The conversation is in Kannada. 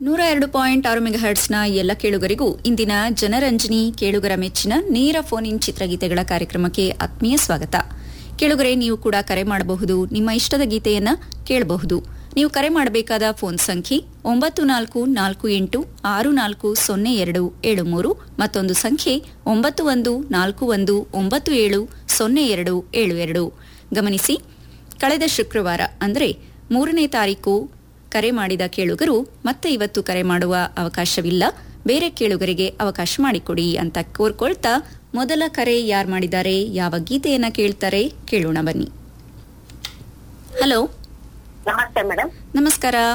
102.6 ಮೆಗಾಹರ್ಟ್ಸ್ನ ಎಲ್ಲ ಕೇಳುಗರಿಗೂ ಇಂದಿನ ಜನರಂಜನಿ ಕೇಳುಗರ ಮೆಚ್ಚಿನ ನೇರ ಫೋನ್ ಇನ್ ಚಿತ್ರಗೀತೆಗಳ ಕಾರ್ಯಕ್ರಮಕ್ಕೆ ಆತ್ಮೀಯ ಸ್ವಾಗತ. ಕೇಳುಗರೆ, ನೀವು ಕೂಡ ಕರೆ ಮಾಡಬಹುದು, ನಿಮ್ಮ ಇಷ್ಟದ ಗೀತೆಯನ್ನ ಕೇಳಬಹುದು. ನೀವು ಕರೆ ಮಾಡಬೇಕಾದ ಫೋನ್ ಸಂಖ್ಯೆ 9448644073, ಮತ್ತೊಂದು ಸಂಖ್ಯೆ 9141970272. ಗಮನಿಸಿ, ಕಳೆದ ಶುಕ್ರವಾರ ಅಂದರೆ 3ನೇ ತಾರೀಕು ಕರೆ ಮಾಡಿದ ಕೇಳುಗರು ಮತ್ತೆ ಇವತ್ತು ಕರೆ ಮಾಡುವ ಅವಕಾಶವಿಲ್ಲ, ಬೇರೆ ಕೇಳುಗರಿಗೆ ಅವಕಾಶ ಮಾಡಿಕೊಡಿ ಅಂತ ಕೋರ್ಕೊಳ್ತಾ ಮೊದಲ ಕರೆ ಯಾರು ಮಾಡಿದ್ದಾರೆ, ಯಾವ ಗೀತೆಯನ್ನ ಕೇಳ್ತಾರೆ ಕೇಳೋಣ ಬನ್ನಿ. ಹಲೋ, ನಮಸ್ತೆ ಮೇಡಮ್. ನಮಸ್ಕಾರ.